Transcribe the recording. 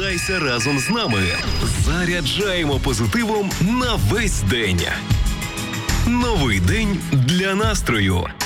Намагайся разом з нами. Заряджаємо позитивом на весь день. Новий день для настрою.